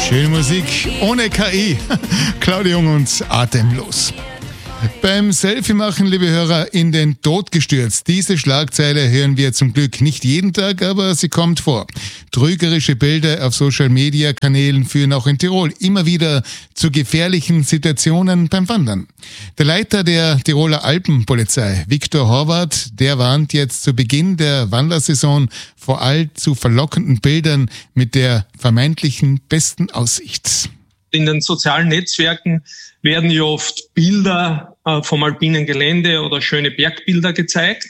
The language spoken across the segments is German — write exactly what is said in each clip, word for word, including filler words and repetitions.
Schöne Musik ohne K I. Claudia Jung und Atemlos. Beim Selfie-Machen, liebe Hörer, in den Tod gestürzt. Diese Schlagzeile hören wir zum Glück nicht jeden Tag, aber sie kommt vor. Trügerische Bilder auf Social-Media-Kanälen führen auch in Tirol immer wieder zu gefährlichen Situationen beim Wandern. Der Leiter der Tiroler Alpenpolizei, Viktor Horvath, der warnt jetzt zu Beginn der Wandersaison vor allzu verlockenden Bildern mit der vermeintlichen besten Aussicht. In den sozialen Netzwerken werden ja oft Bilder äh, vom alpinen Gelände oder schöne Bergbilder gezeigt.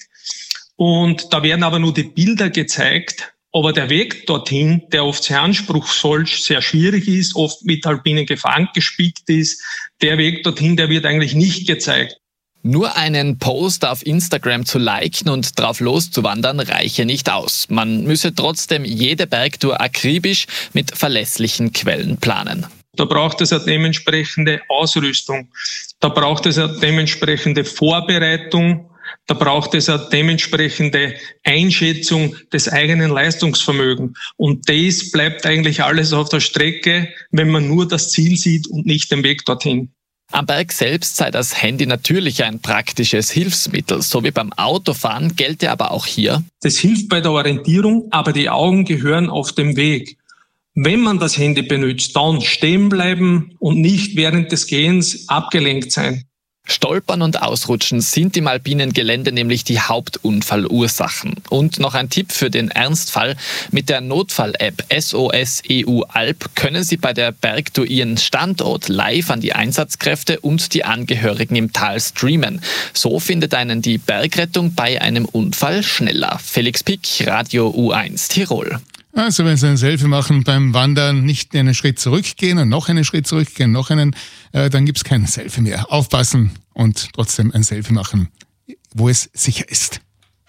Und da werden aber nur die Bilder gezeigt. Aber der Weg dorthin, der oft sehr anspruchsvoll, sehr schwierig ist, oft mit alpinen Gefahren gespickt ist, der Weg dorthin, der wird eigentlich nicht gezeigt. Nur einen Post auf Instagram zu liken und drauf loszuwandern reiche nicht aus. Man müsse trotzdem jede Bergtour akribisch mit verlässlichen Quellen planen. Da braucht es eine dementsprechende Ausrüstung. Da braucht es eine dementsprechende Vorbereitung. Da braucht es eine dementsprechende Einschätzung des eigenen Leistungsvermögens. Und das bleibt eigentlich alles auf der Strecke, wenn man nur das Ziel sieht und nicht den Weg dorthin. Am Berg selbst sei das Handy natürlich ein praktisches Hilfsmittel, so wie beim Autofahren gelte aber auch hier: Das hilft bei der Orientierung, aber die Augen gehören auf dem Weg. Wenn man das Handy benutzt, dann stehen bleiben und nicht während des Gehens abgelenkt sein. Stolpern und Ausrutschen sind im alpinen Gelände nämlich die Hauptunfallursachen. Und noch ein Tipp für den Ernstfall: Mit der Notfall-App S O S E U Alp können Sie bei der Bergtour Ihren Standort live an die Einsatzkräfte und die Angehörigen im Tal streamen. So findet einen die Bergrettung bei einem Unfall schneller. Felix Pick, Radio U eins Tirol. Also wenn Sie ein Selfie machen beim Wandern, nicht einen Schritt zurückgehen und noch einen Schritt zurückgehen, noch einen, äh, dann gibt's kein Selfie mehr. Aufpassen und trotzdem ein Selfie machen, wo es sicher ist.